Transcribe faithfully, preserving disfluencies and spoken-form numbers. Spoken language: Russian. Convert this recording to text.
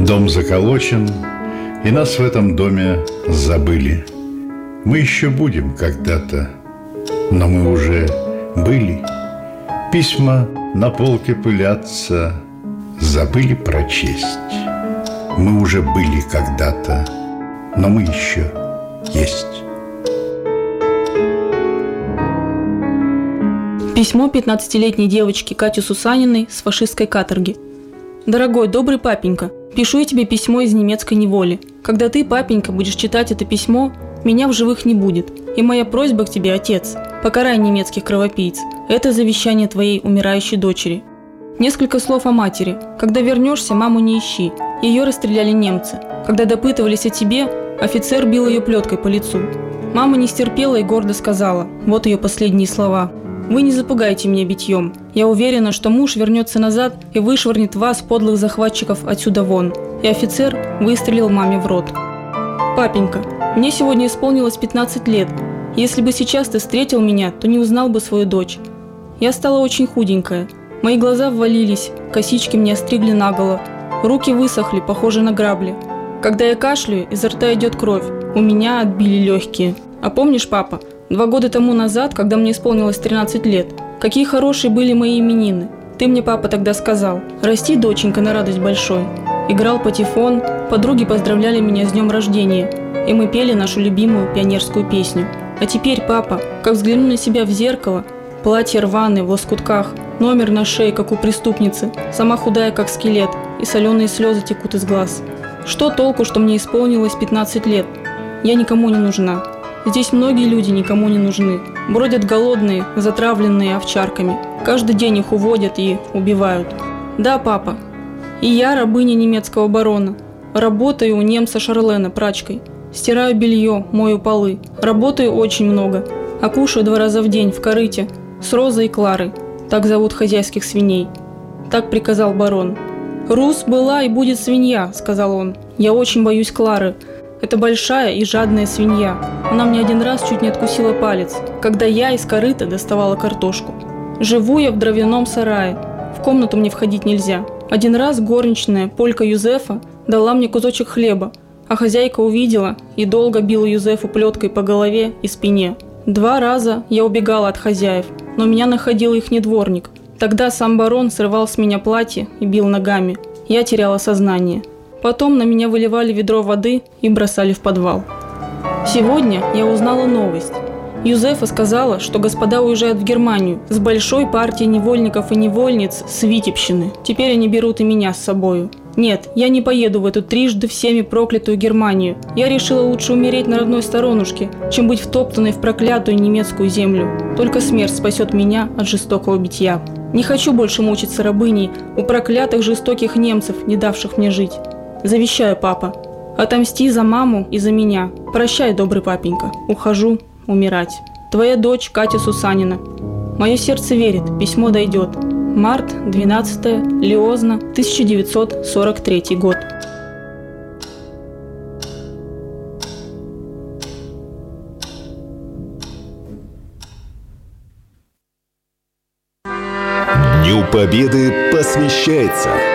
Дом заколочен, и нас в этом доме забыли. Мы еще будем когда-то, но мы уже были. Письма на полке пылятся, забыли прочесть. Мы уже были когда-то, но мы еще есть. Письмо пятнадцатилетней девочки Кати Сусаниной с фашистской каторги. Дорогой, добрый папенька, пишу я тебе письмо из немецкой неволи. Когда ты, папенька, будешь читать это письмо, меня в живых не будет. И моя просьба к тебе, отец, покарай немецких кровопийц. Это завещание твоей умирающей дочери. Несколько слов о матери. Когда вернешься, маму не ищи. Ее расстреляли немцы. Когда допытывались о тебе, офицер бил ее плеткой по лицу. Мама не стерпела и гордо сказала, вот ее последние слова: «Вы не запугайте меня битьем. Я уверена, что муж вернется назад и вышвырнет вас, подлых захватчиков, отсюда вон». И офицер выстрелил маме в рот. Папенька, мне сегодня исполнилось пятнадцать лет. Если бы сейчас ты встретил меня, то не узнал бы свою дочь. Я стала очень худенькая. Мои глаза ввалились, косички мне остригли наголо. Руки высохли, похожи на грабли. Когда я кашляю, изо рта идет кровь. У меня отбили легкие. А помнишь, папа, два года тому назад, когда мне исполнилось тринадцать лет, какие хорошие были мои именины. Ты мне, папа, тогда сказал: «Расти, доченька, на радость большой». Играл патефон, подруги поздравляли меня с днем рождения, и мы пели нашу любимую пионерскую песню. А теперь, папа, как взгляну на себя в зеркало, платье рваное в лоскутках, номер на шее, как у преступницы, сама худая, как скелет, и соленые слезы текут из глаз. Что толку, что мне исполнилось пятнадцать лет? Я никому не нужна. Здесь многие люди никому не нужны. Бродят голодные, затравленные овчарками. Каждый день их уводят и убивают. Да, папа. И я рабыня немецкого барона. Работаю у немца Шарлена прачкой. Стираю белье, мою полы. Работаю очень много. А кушаю два раза в день в корыте с Розой и Кларой. Так зовут хозяйских свиней. Так приказал барон. «Рус была и будет свинья», — сказал он. «Я очень боюсь Клары. Это большая и жадная свинья. Она мне один раз чуть не откусила палец, когда я из корыта доставала картошку. Живу я в дровяном сарае. В комнату мне входить нельзя. Один раз горничная, полька Юзефа, дала мне кусочек хлеба, а хозяйка увидела и долго била Юзефу плеткой по голове и спине. Два раза я убегала от хозяев, но меня находил ихний дворник. Тогда сам барон срывал с меня платье и бил ногами. Я теряла сознание. Потом на меня выливали ведро воды и бросали в подвал. Сегодня я узнала новость. Юзефа сказала, что господа уезжают в Германию с большой партией невольников и невольниц с Витебщины. Теперь они берут и меня с собою. Нет, я не поеду в эту трижды всеми проклятую Германию. Я решила лучше умереть на родной сторонушке, чем быть втоптанной в проклятую немецкую землю. Только смерть спасет меня от жестокого битья. Не хочу больше мучиться рабыней у проклятых жестоких немцев, не давших мне жить. Завещаю, папа, отомсти за маму и за меня. Прощай, добрый папенька. Ухожу умирать. Твоя дочь Катя Сусанина. Мое сердце верит, письмо дойдет. Март, двенадцатое, Лиозна, тысяча девятьсот сорок третий год. Дню Победы посвящается